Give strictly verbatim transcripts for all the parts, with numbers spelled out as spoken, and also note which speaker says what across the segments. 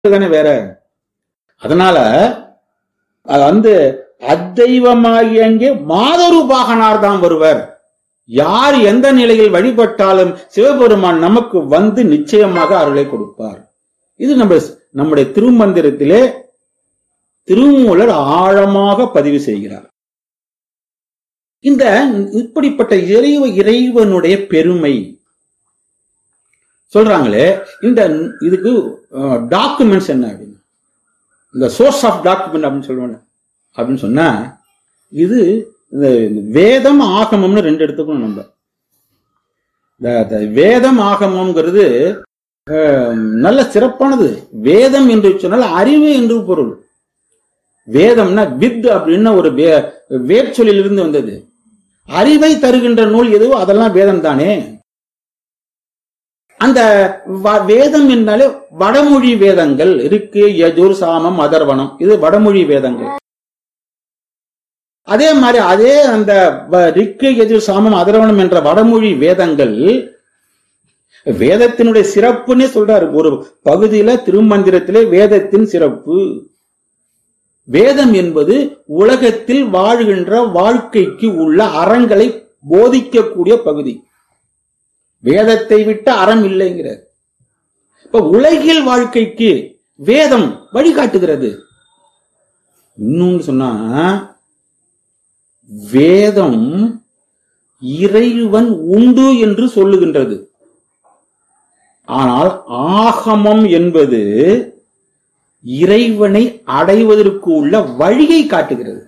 Speaker 1: தானே வேற. அதனால வந்து அத்தெய்வமாகிய அங்கே மாதரூபாகனார் தான் வருவர். யார் எந்த நிலையில் வழிபட்டாலும் சிவபெருமான் நமக்கு வந்து நிச்சயமாக அருளை கொடுப்பார். இது நம்ம நம்முடைய திருமந்திரத்திலே திருமூலர் ஆழமாக பதிவு செய்கிறார். இந்த இப்படிப்பட்ட இறைவ இறைவனுடைய பெருமை சொல்றாங்களே, இந்த இதுக்கு டாக்குமெண்ட்ஸ் என்ன அப்படின்னு, இந்த சோர்ஸ் ஆஃப் டாக்குமெண்ட் அப்படின்னு சொல்லுவாங்க. அப்படின்னு சொன்னா இது இந்த வேதம் ஆகமம்னு ரெண்டு எடுத்துக்கணும். நம்ம வேதம் ஆகமம்ங்கிறது நல்ல சிறப்பானது. வேதம் என்று சொன்னால் அறிவு என்று பொருள். வேதம்னா வித் அப்படின்னு ஒரு வேர்ச்சொல்லிலிருந்து வந்தது. அறிவை தருகின்ற நூல் எதுவோ அதெல்லாம் வேதம் தானே. அந்த வேதம் என்றாலே வடமொழி வேதங்கள் இருக்கு. யஜுர், சாமம், அதர்வனம், இது வடமொழி வேதங்கள். அதே மாதிரி அதே அந்த ரிக்கு, யஜுர், சாமம், அதர்வனம் என்ற வடமொழி வேதங்கள் வேதத்தினுடைய சிறப்புன்னே சொல்றாரு ஒரு பகுதியில திருமந்திரத்திலே. வேதத்தின் சிறப்பு, வேதம் என்பது உலகத்தில் வாழ்கின்ற வாழ்க்கைக்கு உள்ள அறங்களை போதிக்கக்கூடிய பகுதி. வேதத்தை விட்ட அறம் இல்லைங்கிறார். இப்ப உலகில் வாழ்க்கைக்கு வேதம் வழிகாட்டுகிறது. இன்னொன்னு சொன்னா வேதம் இறைவன் உண்டு என்று சொல்லுகின்றது. ஆனால் ஆகமம் என்பது இறைவனை அடைவதற்கு உள்ள வழியை காட்டுகிறது.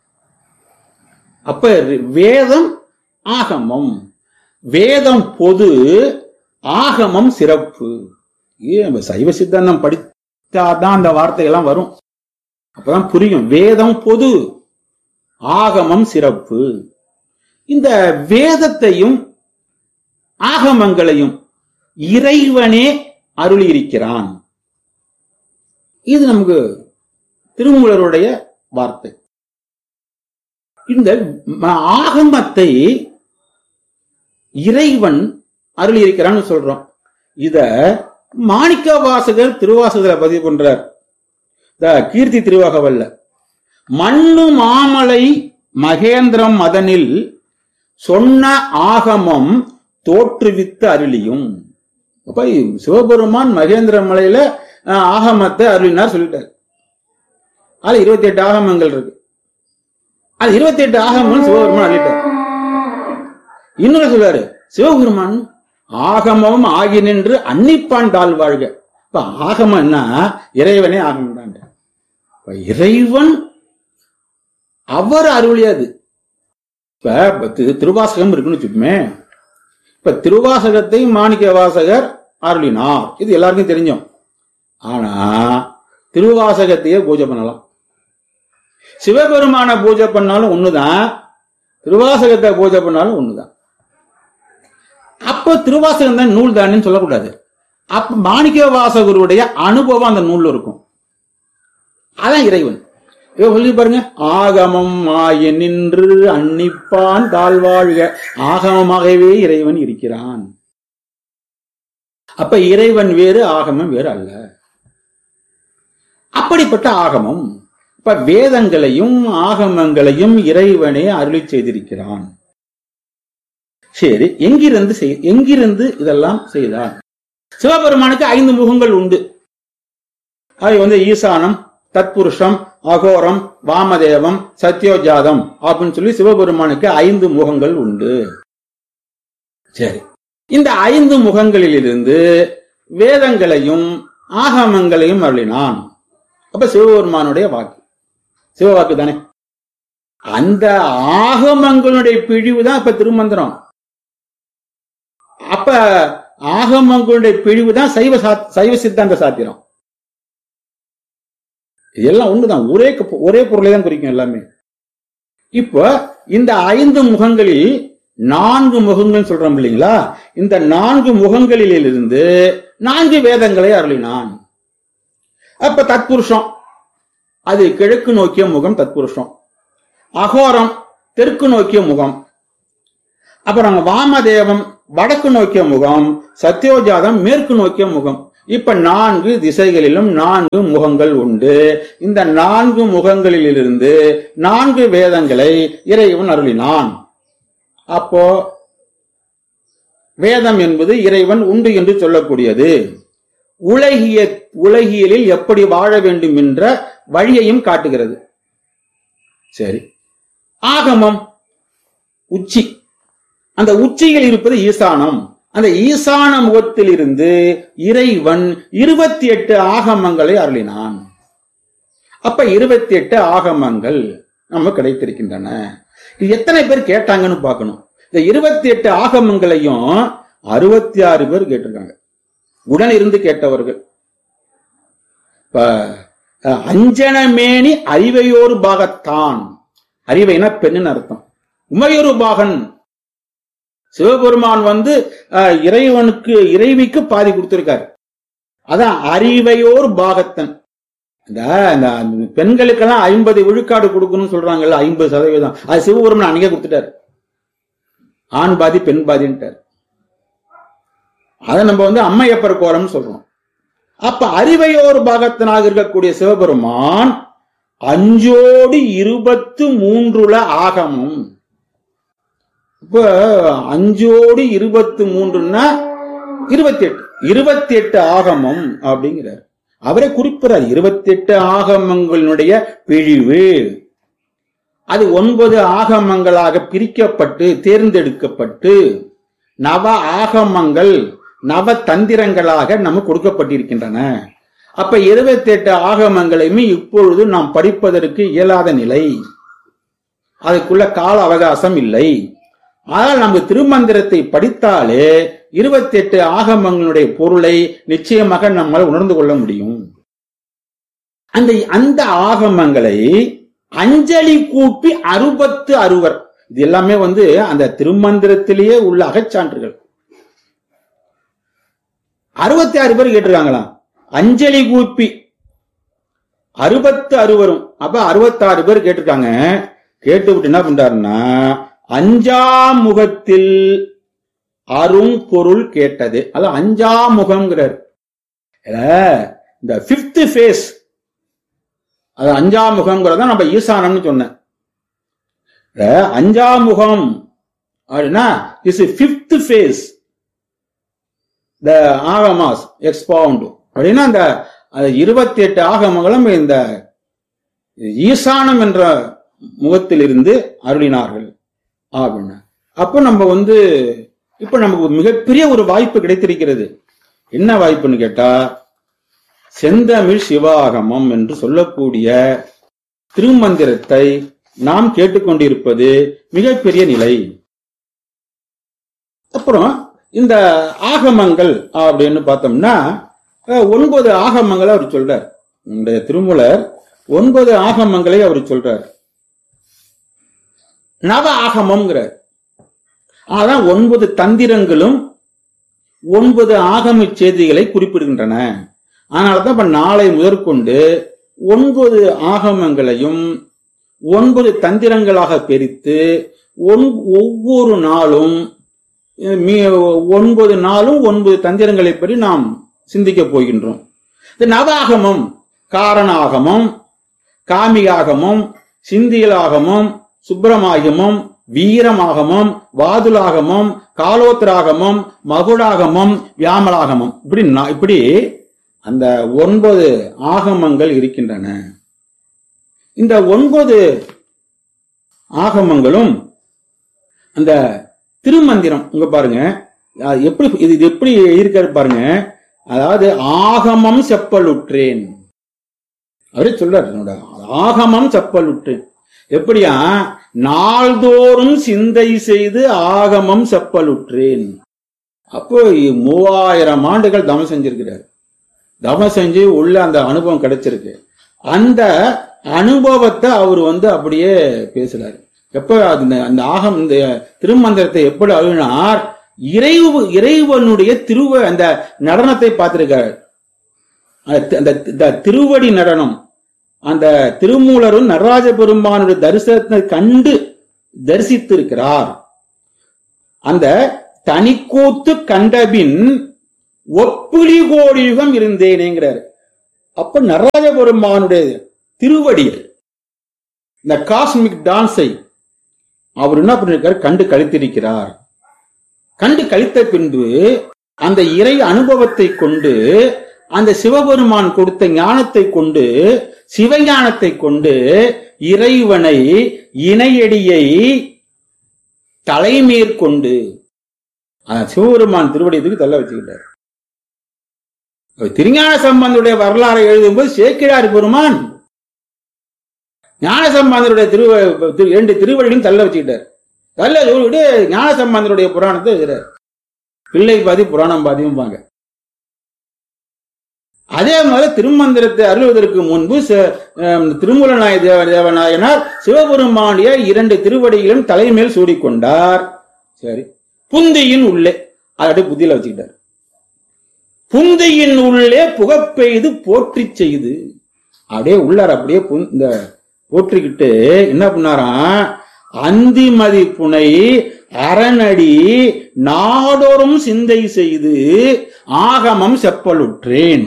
Speaker 1: அப்ப வேதம் ஆகமம், வேதம் பொது, ஆகமம் சிறப்பு. சைவ சித்தாந்தம் படித்தாதான் அந்த வார்த்தைகள்லாம் வரும். அப்பதான் புரியும். வேதம் பொது, ஆகமம் சிறப்பு. இந்த வேதத்தையும் ஆகமங்களையும் இறைவனே அருளி இருக்கிறான். இது நமக்கு திருமூலருடைய வார்த்தை. இந்த ஆகமத்தை இறைவன் அருளி இருக்கிறான்னு சொல்றோம். இத மாணிக்க வாசகர் திருவாசகத்துல பதிவு பண்றார். கீர்த்தி திருவாகவல்ல, மண்ணு மாமலை மகேந்திரம் மதனில் சொன்ன ஆகமம் தோற்றுவித்து அருளியும். அப்ப சிவபெருமான் மகேந்திர மலையில ஆகமத்தை அருளினார் சொல்லிட்டார். அது இருபத்தி எட்டு ஆகமங்கள் இருக்கு. அது இருபத்தி எட்டு ஆகமம் சிவபெருமான் அருளிட்டார். இன்னொரு சொல்றாரு, சிவபெருமான் ஆகமம் ஆகி நின்று அன்னிப்பான் தாழ் வாழ்க. இப்ப ஆகமம்னா இறைவனே ஆகமம் தான். இறைவன் அவர் அருளியது. இப்ப திருவாசகம் இருக்குன்னு வச்சுக்கோமே. இப்ப திருவாசகத்தை மாணிக்க வாசகர் அருளினார், இது எல்லாருக்கும் தெரிஞ்சோம். ஆனா திருவாசகத்தையே பூஜை பண்ணலாம். சிவபெருமான பூஜை பண்ணாலும் ஒண்ணுதான், திருவாசகத்தை பூஜை பண்ணாலும் ஒண்ணுதான். அப்ப திருவாசகம் தான் நூல் தானேன்னு சொல்லக்கூடாது. அப்ப மாணிக்க வாசகருடைய அனுபவம் அந்த நூல்ல இருக்கும். அதான் இறைவன். சொல்லி பாருங்க, ஆகமம் ஆய நின்று அன்னிப்பான் தாழ்வாழ்க. ஆகமமாகவே இறைவன் இருக்கிறான். அப்ப இறைவன் வேறு, ஆகமம் வேறு அல்ல. அப்படிப்பட்ட ஆகமம், இப்ப வேதங்களையும் ஆகமங்களையும் இறைவனே அருளி செய்திருக்கிறான். சரி, எங்கிருந்து செய் எங்கிருந்து இதெல்லாம் செய்தான்? சிவபெருமானுக்கு ஐந்து முகங்கள் உண்டு. அவை வந்து ஈசானம், தத்புருஷம், அகோரம், வாமதேவம், சத்யோஜாதம் அப்படின்னு சொல்லி சிவபெருமானுக்கு ஐந்து முகங்கள் உண்டு. சரி, இந்த ஐந்து முகங்களிலிருந்து வேதங்களையும் ஆகமங்களையும் அருளினான். அப்ப சிவபெருமானுடைய வாக்கு, சிவவாக்கு தானே. அந்த ஆகமங்களுடைய பிழிவு தான் இப்ப திருமந்திரம். அப்ப ஆகமங்களுடைய பிழிவு தான் சைவ சைவ சித்தாந்த சாத்திரம். இதெல்லாம் ஒண்ணுதான், ஒரே ஒரே பொருளை தான் குறிக்கும் எல்லாமே. இப்ப இந்த ஐந்து முகங்களில் நான்கு முகங்கள் சொல்றோம் இல்லைங்களா? இந்த நான்கு முகங்களில் இருந்து நான்கு வேதங்களை அருளினான். அப்ப தத்புருஷம், அது கிழக்கு நோக்கிய முகம் தத்புருஷம். அகோரம் தெற்கு நோக்கிய முகம். அப்புறம் வாமதேவம் வடக்கு நோக்கிய முகம். சத்யோஜாதம் மேற்கு நோக்கிய முகம். இப்ப நான்கு திசைகளிலும் நான்கு முகங்கள் உண்டு. இந்த நான்கு முகங்களிலிருந்து நான்கு வேதங்களை இறைவன் அருளினான். அப்போ வேதம் என்பது இறைவன் உண்டு என்று சொல்லக்கூடியது. உலகிய உலகியலில் எப்படி வாழ வேண்டும் என்ற வழியையும் காட்டுகிறது. சரி, ஆகமம் உச்சி, அந்த உச்சியில் இருப்பது ஈசானம். அந்த ஈசான முகத்தில் இருந்து இறைவன் இருபத்தி எட்டு ஆகமங்களை அருளினான். அப்ப இருபத்தி எட்டு ஆகமங்கள் நம்ம கிடைத்திருக்கின்றன. இது எத்தனை பேர் கேட்டாங்கன்னு பார்க்கணும். இந்த இருபத்தி எட்டு ஆகமங்களையும் அறுபத்தி ஆறு பேர் கேட்டிருக்காங்க, உடன் இருந்து கேட்டவர்கள். அஞ்சனமேனி அறிவையோரு பாகத்தான், அறிவைனா பெண்ணுன்னு அர்த்தம். உமையொரு பாகன், சிவபெருமான் வந்து இறைவனுக்கு இறைவிக்கு பாதி கொடுத்திருக்காரு. அதான் அறிவையோர் பாகத்தன். இந்த பெண்களுக்கெல்லாம் ஐம்பது விழுக்காடு கொடுக்கணும்னு சொல்றாங்கல்ல, ஐம்பது சதவீதம், அது சிவபெருமான் அன்னைக்கே கொடுத்துட்டாரு. ஆண் பாதி பெண் பாதின்ட்டார். அதை நம்ம வந்து அம்மையப்பர் கோரம்னு சொல்றோம். அப்ப அறிவையோர் பாகத்தனாக இருக்கக்கூடிய சிவபெருமான் அஞ்சோடு இருபத்து மூன்றுல ஆகமம். இப்ப அஞ்சோடு இருபத்து மூன்றுன்னா இருபத்தி எட்டு இருபத்தி எட்டு ஆகமம் அப்படிங்கிறார். அவரை குறிப்பிடார். இருபத்தி எட்டு ஆகமங்களுடைய பிழிவு அது ஒன்பது ஆகமங்களாக பிரிக்கப்பட்டு தேர்ந்தெடுக்கப்பட்டு நவ ஆகமங்கள் நவ தந்திரங்களாக நமக்கு கொடுக்கப்பட்டிருக்கின்றன. அப்ப இருபத்தி எட்டு ஆகமங்களையுமே இப்பொழுது நாம் படிப்பதற்கு இயலாத நிலை, அதுக்குள்ள கால அவகாசம் இல்லை. ஆனால் நம்ம திருமந்திரத்தை படித்தாலே இருபத்தி எட்டு ஆகமங்களுடைய பொருளை நிச்சயமாக நம்மால் உணர்ந்து கொள்ள முடியும். அந்த அந்த ஆகமங்களை அஞ்சலி கூப்பி அறுபத்து அறுவர், இது எல்லாமே வந்து அந்த திருமந்திரத்திலேயே உள்ள அகச்சான்றுகள். அறுபத்தி ஆறு பேர் கேட்டிருக்காங்களாம். அஞ்சலி கூப்பி அறுபத்து அறுவரும், அப்ப அறுபத்தி ஆறு பேர் கேட்டிருக்காங்க. கேட்டு விட்டு என்ன பண்றாருன்னா, அஞ்சாம் முகத்தில் அரும் பொருள் கேட்டது. அது அஞ்சாம் முகம்ங்கிறார். இந்த பிப்த் ஃபேஸ், அது அஞ்சாம் முகம்ங்கிறத நம்ம ஈசானம்னு சொன்னேன். அஞ்சாம் முகம் அப்படின்னா is fifth face the Agamas எக்ஸ்பவுண்ட் அப்படின்னா அந்த இருபத்தி எட்டு ஆகமங்களும் இந்த ஈசானம் என்ற முகத்தில் இருந்து அருளினார்கள் அப்படின்னா. அப்ப நம்ம வந்து இப்ப நமக்கு மிகப்பெரிய ஒரு வாய்ப்பு கிடைத்திருக்கிறது. என்ன வாய்ப்புன்னு கேட்டா, செந்தமிழ் சிவாகமம் என்று சொல்லக்கூடிய திருமந்திரத்தை நாம் கேட்டுக்கொண்டிருப்பது மிகப்பெரிய நிலை. அப்புறம் இந்த ஆகமங்கள் அப்படின்னு பார்த்தோம்னா ஒன்பது ஆகமங்களை அவர் சொல்றார். நம்முடைய திருமூலர் ஒன்பது ஆகமங்களை அவர் சொல்றார். நவ ஆகமம்ங்கிறார். அதான் ஒன்பது தந்திரங்களும் ஒன்பது ஆகம செய்திகளை குறிப்பிடுகின்றன. அதனாலதான் இப்ப நாளை முதற்கொண்டு ஒன்பது ஆகமங்களையும் ஒன்பது தந்திரங்களாக பிரித்து ஒவ்வொரு நாளும் ஒன்பது நாளும் ஒன்பது தந்திரங்களை பற்றி நாம் சிந்திக்க போகின்றோம். இந்த நவ ஆகமம் காரண ஆகமம், காமியாகமம், சிந்தியலாகமம், சுப்பிரமாகமம், வீரமாகமம், வாதுலாகமம், காலோத்தராகமம், மகுடாகமம், வியாமலாகமம், இப்படி இப்படி அந்த ஒன்பது ஆகமங்கள் இருக்கின்றன. இந்த ஒன்பது ஆகமங்களும் அந்த திருமந்திரம் இங்க பாருங்க எப்படி இது எப்படி இருக்காரு பாருங்க. அதாவது ஆகமம் செப்பலுற்றேன் அவரே சொல்றாரு. ஆகமம் செப்பலுற்றேன் எப்படியா, நாள்தோறும் சிந்தை செய்து ஆகமம் செப்பலுற்றேன். அப்போ மூவாயிரம் ஆண்டுகள் தவம் செஞ்சிருக்கிறார். தவம் செஞ்சு உள்ள அந்த அனுபவம் கிடைச்சிருக்கு. அந்த அனுபவத்தை அவர் வந்து அப்படியே பேசுறாரு. எப்ப அந்த ஆகம் இந்த திருமந்திரத்தை எப்படி அருளினார், இறைவு இறைவனுடைய திருவ அந்த நடனத்தை பார்த்திருக்கார். அந்த திருவடி நடனம், அந்த திருமூலரும் நடராஜ பெருமானுடைய தரிசனத்தை கண்டு தரிசித்திருக்கிறார். அந்த தனிக்கூத்து கண்டபின் ஒப்பிலி கோடி யுகம் இருந்தேனேங்கிறாரு. அப்ப நடராஜ பெருமானுடைய திருவடிகள் இந்த காஸ்மிக் டான்ஸை அவர் என்ன பண்ணிருக்காரு, கண்டு கழித்திருக்கிறார். கண்டு கழித்த பின்பு அந்த இறை அனுபவத்தை கொண்டு, அந்த சிவபெருமான் கொடுத்த ஞானத்தை கொண்டு, சிவஞானத்தை கொண்டு இறைவனை இணையடியை தலைமேற்கொண்டு சிவபெருமான் திருவடியத்துக்கு தள்ள வச்சுக்கிட்டார். திருஞான சம்பந்தருடைய வரலாறை எழுதும்போது சேக்கிழார் பெருமான் ஞான சம்பந்தருடைய திரு இரண்டு திருவடியும் தள்ள வச்சுக்கிட்டார். தள்ள சொல்லிட்டு ஞான சம்பந்தருடைய புராணத்தை எழுதுறார். பிள்ளை பாதி புராணம் பாதியும்பாங்க. அதே மாதிரி திருமந்திரத்தை அருள்வதற்கு முன்பு திருமூலநாய தேவநாயனார் சிவபெருமானிய இரண்டு திருவடிகளும் தலைமேல் சூடிக்கொண்டார். சரி, புந்தியின் உள்ளே அதை புத்தியில வச்சுக்கிட்டார். புந்தியின் உள்ளே புகப்பெய்து போற்றி செய்து அப்படியே உள்ளார். அப்படியே இந்த போற்றிக்கிட்டு என்ன பண்ணாராம், அந்திமதி புனை அரணடி நாடோறும் சிந்தை செய்து ஆகமம் செப்பலுற்றேன்.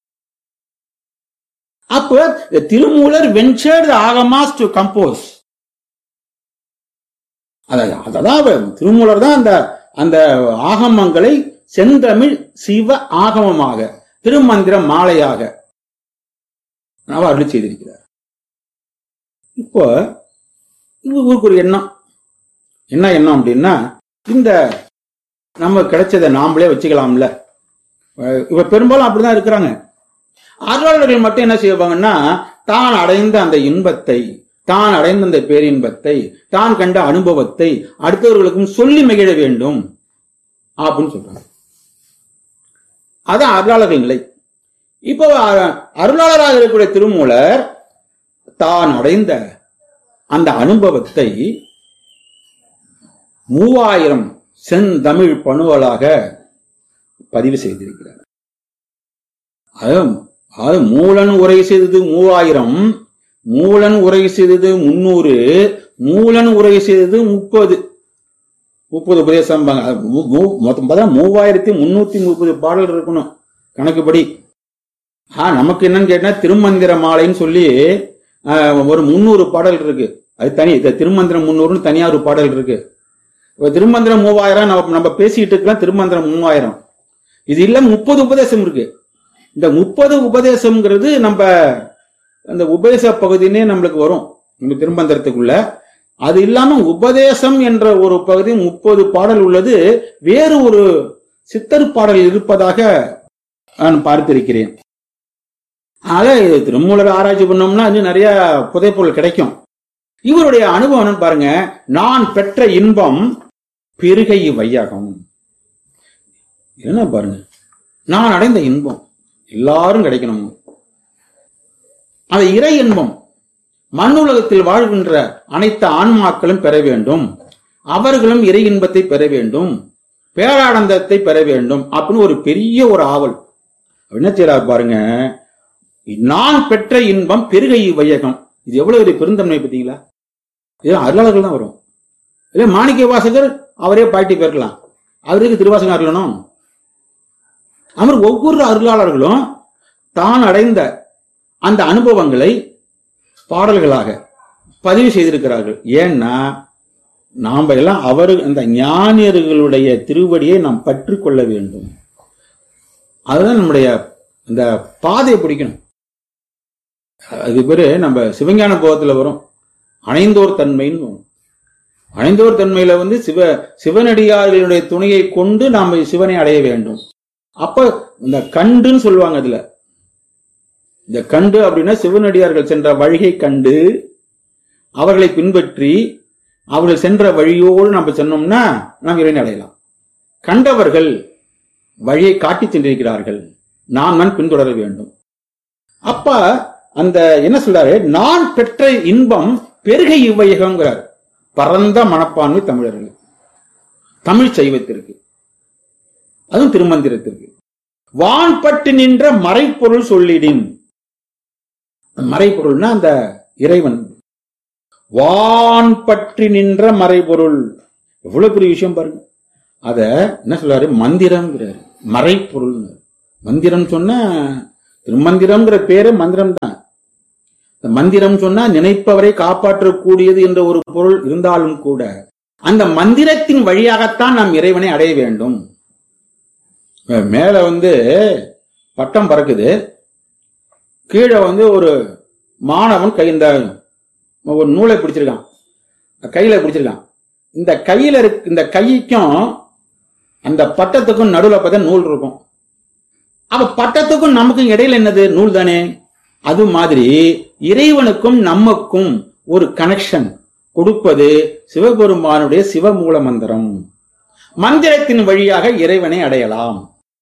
Speaker 1: அப்ப திருமூலர் வென்ச்சர்ட் ஆகமாஸ் டு கம்போஸ். அதான் திருமூலர் தான் அந்த அந்த ஆகமங்களை செந்தமிழ் சிவ ஆகமமாக திருமந்திர மாலையாக அருள் செய்திருக்கிறார். இப்போ ஊருக்கு ஒரு எண்ணம், என்ன எண்ணம் அப்படின்னா, இந்த நம்ம கிடைச்சதை நாமளே வச்சுக்கலாம்ல. இப்ப பெரும்பாலும் அப்படிதான் இருக்கிறாங்க. அருளாளர்கள் மட்டும் என்ன செய்வாங்கன்னா, தான் அடைந்த அந்த இன்பத்தை, தான் அடைந்த அந்த பேரின்பத்தை, தான் கண்ட அனுபவத்தை அடுத்தவர்களுக்கும் சொல்லி மகிழ வேண்டும் அப்படின்னு சொல்றாங்க. அதான் அருளாளர்கள் நிலை. இப்போ அருளாளராக இருக்கக்கூடிய திருமூலர் தான் அடைந்த அந்த அனுபவத்தை மூவாயிரம் செந்தமிழ் பணுவலாக பதிவு செய்திருக்கிறார். அது மூலன் உரை செய்தது மூவாயிரம், மூலன் உரை செய்தது முன்னூறு, மூலன் உரை செய்தது முப்பது முப்பது உபதேசம். மொத்தம் மூவாயிரத்தி முன்னூத்தி முப்பது பாடல் இருக்கணும் கணக்குப்படி. ஆஹ் நமக்கு என்னன்னு கேட்டா திருமந்திர மாலைன்னு சொல்லி ஒரு முன்னூறு பாடல் இருக்கு. அது தனி திருமந்திரம் முன்னூறுன்னு தனியா ஒரு பாடல் இருக்கு. திருமந்திரம் மூவாயிரம் நம்ம நம்ம பேசிட்டு இருக்கலாம். திருமந்திரம் மூவாயிரம் இது இல்ல முப்பது உபதேசம் இருக்கு. இந்த முப்பது உபதேசம்ங்கிறது நம்ம அந்த உபதேச பகுதினே நம்மளுக்கு வரும் நம்ம திருமந்திரத்துக்குள்ள. அது இல்லாம உபதேசம் என்ற ஒரு பகுதி முப்பது பாடல் உள்ளது. வேறு ஒரு சித்தர் பாடல் இருப்பதாக நான் பார்த்திருக்கிறேன். ஆக திருமூலர் ஆராய்ச்சி பண்ணோம்னா இன்னும் நிறைய புதைப்பொருள் கிடைக்கும். இவருடைய அனுபவம் பாருங்க, நான் பெற்ற இன்பம் பெருகை வையகம். என்ன பாருங்க, நான் அடைந்த இன்பம் எல்லாரும் கிடைக்கணும். அந்த இறை இன்பம் மண்ணுலகத்தில் வாழ்கின்ற அனைத்து ஆன்மாக்களும் பெற வேண்டும். அவர்களும் இறை இன்பத்தை பெற வேண்டும், பேரானந்தத்தை பெற வேண்டும் அப்படின்னு ஒரு பெரிய ஒரு ஆவல். என்ன செய்யறார் பாருங்க, நான் பெற்ற இன்பம் பெருகை வையகம். இது எவ்வளவு ஒரு பெருந்தன்மை பார்த்தீங்களா? இது அருளாளர்கள் தான் வரும். இல்ல மாணிக்க வாசகர் அவரே பாட்டி பெருக்கலாம், அவருக்கு திருவாசகம் அருளணும். அவர் ஒவ்வொரு அருளாளர்களும் தான் அடைந்த அந்த அனுபவங்களை பாடல்களாக பதிவு செய்திருக்கிறார்கள். ஏன்னா நாம எல்லாம் அவர் அந்த ஞானியர்களுடைய திருவடியை நாம் பற்றி கொள்ள வேண்டும். அதுதான் நம்முடைய அந்த பாதையை பிடிக்கணும். அது பேரு நம்ம சிவஞான போகத்துல வரும் அணைந்தோர் தன்மைன்னு. அணைந்தோர் தன்மையில வந்து சிவ சிவனடியார்களுடைய துணையை கொண்டு நாம் சிவனை அடைய வேண்டும். அப்ப இந்த கண்டுன்னு சொல்லுவாங்க. அதுல இந்த கண்டு அப்படின்னா சிவனடியார்கள் சென்ற வழியை கண்டு அவர்களை பின்பற்றி அவர்கள் சென்ற வழியோடு நம்ம சொன்னோம்னா நாம் இறைவனை அடையலாம். கண்டவர்கள் வழியை காட்டி சென்றிருக்கிறார்கள், நாம் நான் பின்தொடர வேண்டும். அப்ப அந்த என்ன சொல்றாரு, நான் பெற்ற இன்பம் பெருகை இவ்வையகங்கிறார். பரந்த மனப்பான்மை தமிழர்கள், தமிழ் சைவத்திற்கு, அதுவும் திருமந்திரத்திற்கு. வான்பட்டு நின்ற மறைப்பொருள் சொல்லிடின். மறைப்பொருள்னா அந்த இறைவன். வான் பற்றி நின்ற மறைபொருள் எவ்வளவு பெரிய விஷயம் பாருங்க. அத என்ன சொல்றாரு, மந்திரம்ங்கிறாரு, மறைப்பொருள். மந்திரம் சொன்னா திருமந்திரம்ங்கிற பேரு மந்திரம் தான். மந்திரம் சொன்னா நினைப்பவரை காப்பாற்றக்கூடியது என்ற ஒரு பொருள் இருந்தாலும் கூட அந்த மந்திரத்தின் வழியாகத்தான் நாம் இறைவனை அடைய வேண்டும். மேல வந்து பட்டம் பறக்குது, கீழே வந்து ஒரு மாணவன் கை இந்த ஒரு நூலை பிடிச்சிருக்கான், கையில பிடிச்சிருக்கான். இந்த கையில இருக்கு, இந்த கைக்கும் அந்த பட்டத்துக்கும் நடுவில் பார்த்தா நூல் இருக்கும். அப்ப பட்டத்துக்கும் நமக்கும் இடையில என்னது, நூல் தானே. அது மாதிரி இறைவனுக்கும் நமக்கும் ஒரு கனெக்ஷன் கொடுப்பது சிவபெருமானுடைய சிவமூல மந்திரம். மந்திரத்தின் வழியாக இறைவனை அடையலாம்.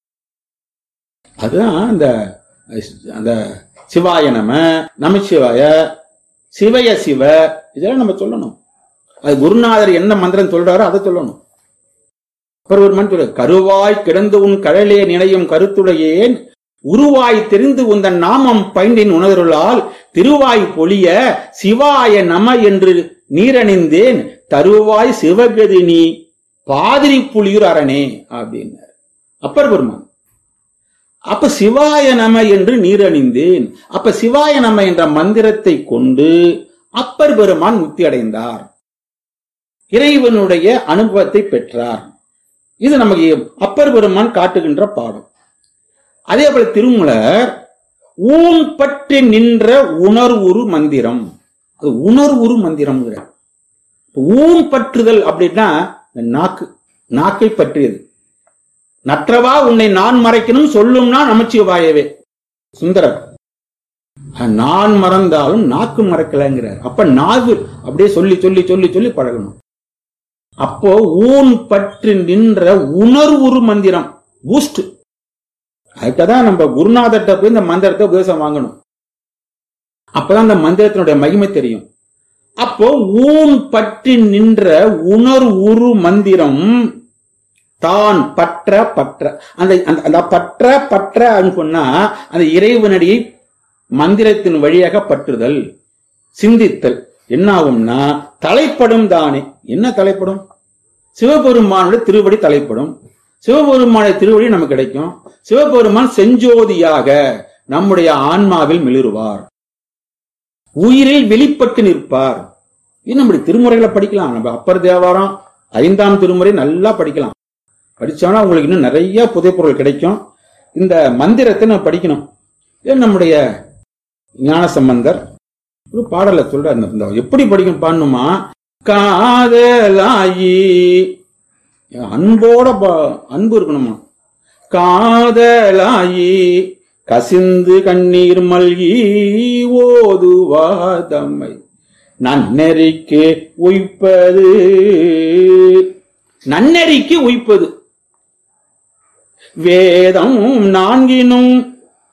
Speaker 1: அதுதான் அந்த அந்த சிவாய நம, நமச்சிவாய, சிவய சிவ, இதெல்லாம் நம்ம சொல்லணும். அது குருநாதர் என்ன மந்திரம் சொல்றாரோ அதை சொல்லணும். ஒரு மண் கருவாய் கிடந்து உன் கழலே நினையும் கருத்துடையேன் உருவாய் தெரிந்து உந்தன் நாமம் பைண்டின் உணர்வுளால் திருவாய் பொழிய சிவாய நம என்று நீரணிந்தேன் தருவாய் சிவகதி நீ பாதிரி புலியூர் அரணே அப்படின்னார் அப்பர் பெருமான். அப்ப சிவாய நம என்று நீரணிந்தேன். அப்ப சிவாய நம என்ற மந்திரத்தை கொண்டு அப்பர் பெருமான் முக்தி அடைந்தார், இறைவனுடைய அனுபவத்தை பெற்றார். இது நமக்கு அப்பர் பெருமான் காட்டுகின்ற பாடம். அதே போல திருமூலர் ஊன் பற்றி நின்ற உணர்வுரு மந்திரம், அது உணர்வுரு மந்திரம். ஊன் பற்றுதல் அப்படின்னா நாக்கு, நாக்கை பற்றியது. நற்றவா உன்னை நான் மறைக்கணும் சொல்லும்னா நமச்சிவாயவே. சுந்தரர் நான் மறந்தாலும் நாக்கு மறக்கலங்கிறார். அப்ப நாக்கு அப்படியே சொல்லி சொல்லி சொல்லி சொல்லி பழகணும். அப்போ ஊன் பற்றி நின்ற உணர்வுரு மந்திரம் பூஸ்ட். அதுக்காதான் நம்ம குருநாதர்கிட்ட போய் இந்த மந்திரத்தை உபதேசம் வாங்கணும். அப்பதான் அந்த மந்திரத்தினுடைய மகிமை தெரியும். அப்போ ஊன் பற்றி நின்ற உணர்வுரு மந்திரம் தான் பற்ற பற்ற அந்த அந்த பற்ற பற்ற சொன்னா அந்த இறைவனடியை மந்திரத்தின் வழியாக பற்றுதல், சிந்தித்தல் என்ன ஆகும்னா தலைப்படும் தானே. என்ன தலைப்படும்? சிவபெருமானுடைய திருவடி தலைப்படும். சிவபெருமானுடைய திருவடி நமக்கு கிடைக்கும். சிவபெருமான் செஞ்சோதியாக நம்முடைய ஆன்மாவில் மிளிருவார், உயிரில் வெளிப்பட்டு நிற்பார். இது நம்முடைய திருமுறைகளை படிக்கலாம். நம்ம அப்பர் தேவாரம் ஐந்தாம் திருமுறை நல்லா படிக்கலாம். படிச்சோம்னா உங்களுக்கு இன்னும் நிறைய புதைப்பொருள் கிடைக்கும். இந்த மந்திரத்தை நம்ம படிக்கணும். இது நம்முடைய ஞான சம்பந்தர் ஒரு பாடல சொல்ற, எப்படி படிக்கும் பாடணுமா, காதலாயி அன்போட அன்பு இருக்கணுமா, காதலாயி கசிந்து கண்ணீர் மல்கி ஓதுவாதம்மை நன்னெறிக்கு உய்ப்பது. நன்னெறிக்கு உய்ப்பது வேதம் நான்கினும்